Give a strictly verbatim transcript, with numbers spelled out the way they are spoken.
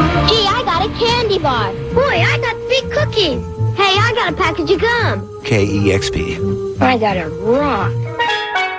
Gee, I got a candy bar. Boy, I got three cookies. Hey, I got a package of gum. K E X P. I got a rock.